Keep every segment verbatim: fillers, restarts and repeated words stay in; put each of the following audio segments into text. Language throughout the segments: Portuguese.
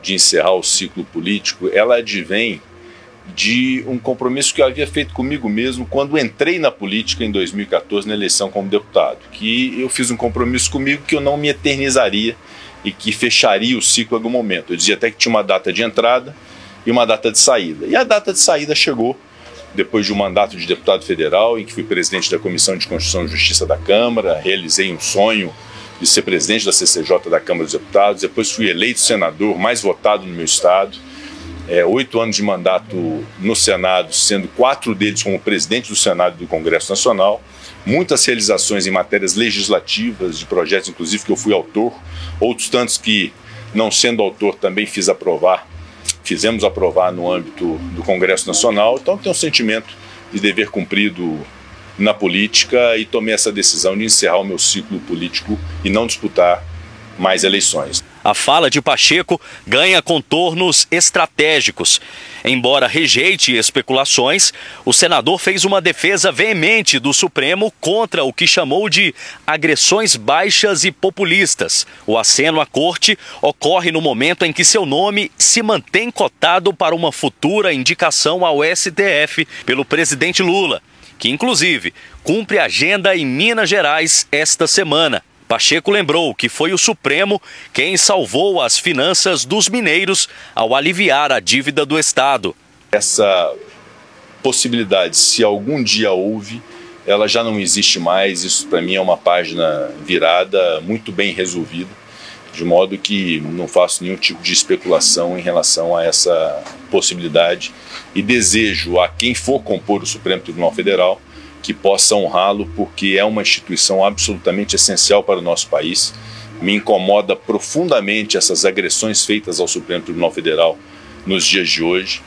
de encerrar o ciclo político, ela advém de um compromisso que eu havia feito comigo mesmo quando entrei na política em dois mil e quatorze, na eleição como deputado, que eu fiz um compromisso comigo que eu não me eternizaria e que fecharia o ciclo em algum momento. Eu dizia até que tinha uma data de entrada e uma data de saída. E a data de saída chegou depois de um mandato de deputado federal, em que fui presidente da Comissão de Constituição e Justiça da Câmara, realizei um sonho de ser presidente da C C J da Câmara dos Deputados, depois fui eleito senador mais votado no meu estado, é, oito anos de mandato no Senado, sendo quatro deles como presidente do Senado e do Congresso Nacional, muitas realizações em matérias legislativas, de projetos inclusive que eu fui autor, outros tantos que, não sendo autor, também fiz aprovar, fizemos aprovar no âmbito do Congresso Nacional. Então tenho um sentimento de dever cumprido na política e tomei essa decisão de encerrar o meu ciclo político e não disputar mais eleições. A fala de Pacheco ganha contornos estratégicos. Embora rejeite especulações, o senador fez uma defesa veemente do Supremo contra o que chamou de agressões baixas e populistas. O aceno à corte ocorre no momento em que seu nome se mantém cotado para uma futura indicação ao S T F pelo presidente Lula, que inclusive cumpre agenda em Minas Gerais esta semana. Pacheco lembrou que foi o Supremo quem salvou as finanças dos mineiros ao aliviar a dívida do Estado. Essa possibilidade, se algum dia houve, ela já não existe mais. Isso para mim é uma página virada, muito bem resolvida, de modo que não faço nenhum tipo de especulação em relação a essa possibilidade e desejo a quem for compor o Supremo Tribunal Federal que possa honrá-lo, porque é uma instituição absolutamente essencial para o nosso país. Me incomoda profundamente essas agressões feitas ao Supremo Tribunal Federal nos dias de hoje.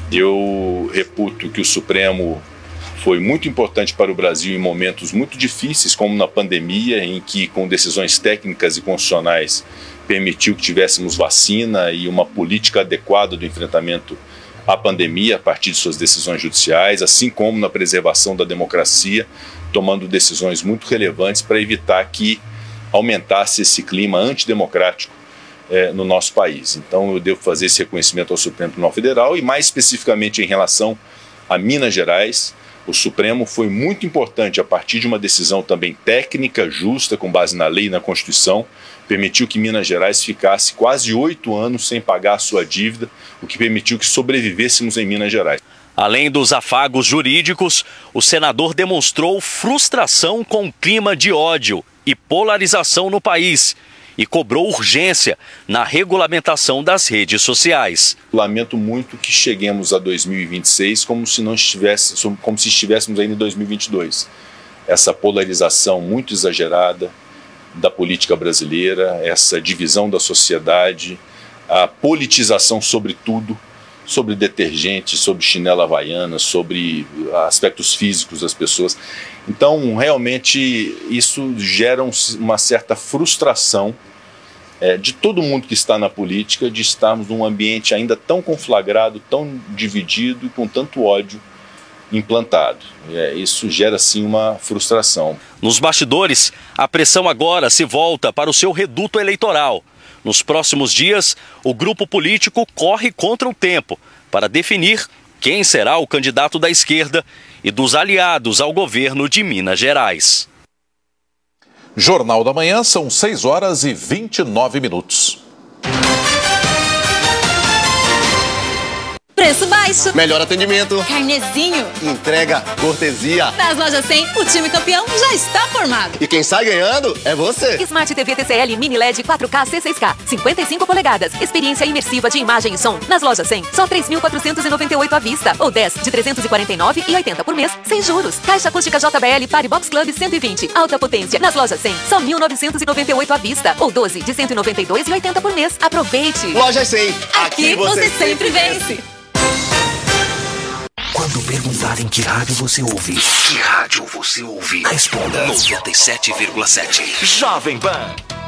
Eu reputo que o Supremo foi muito importante para o Brasil em momentos muito difíceis, como na pandemia, em que, com decisões técnicas e constitucionais, permitiu que tivéssemos vacina e uma política adequada do enfrentamento a pandemia a partir de suas decisões judiciais, assim como na preservação da democracia, tomando decisões muito relevantes para evitar que aumentasse esse clima antidemocrático eh, no nosso país. Então eu devo fazer esse reconhecimento ao Supremo Tribunal Federal e mais especificamente em relação a Minas Gerais. O Supremo foi muito importante a partir de uma decisão também técnica, justa, com base na lei e na Constituição, permitiu que Minas Gerais ficasse quase oito anos sem pagar a sua dívida, o que permitiu que sobrevivêssemos em Minas Gerais. Além dos afagos jurídicos, o senador demonstrou frustração com o clima de ódio e polarização no país e cobrou urgência na regulamentação das redes sociais. Lamento muito que cheguemos a dois mil e vinte e seis como se não estivesse, como se estivéssemos ainda em dois mil e vinte e dois. Essa polarização muito exagerada da política brasileira, essa divisão da sociedade, a politização sobre tudo, sobre detergente, sobre chinela havaiana, sobre aspectos físicos das pessoas. Então, realmente, isso gera um, uma certa frustração é, de todo mundo que está na política, de estarmos num ambiente ainda tão conflagrado, tão dividido e com tanto ódio implantado. É, isso gera, sim, uma frustração. Nos bastidores, a pressão agora se volta para o seu reduto eleitoral. Nos próximos dias, o grupo político corre contra o tempo para definir quem será o candidato da esquerda e dos aliados ao governo de Minas Gerais. Jornal da Manhã, são seis horas e vinte e nove minutos. Preço baixo, melhor atendimento, carnezinho, entrega, cortesia. Nas lojas cem, o time campeão já está formado. E quem sai ganhando é você. Smart T V T C L Mini L E D quatro K C seis K, cinquenta e cinco polegadas. Experiência imersiva de imagem e som. Nas lojas cem, só três mil quatrocentos e noventa e oito à vista. Ou dez de trezentos e quarenta e nove reais e oitenta por mês, sem juros. Caixa acústica J B L Party Box Club cento e vinte. Alta potência. Nas lojas cem, só mil novecentos e noventa e oito à vista. Ou doze de cento e noventa e dois reais e oitenta por mês. Aproveite. Lojas cem. Aqui, Aqui você, você sempre vence. Quando perguntarem que rádio você ouve, que rádio você ouve, responda noventa e sete vírgula sete Jovem Pan.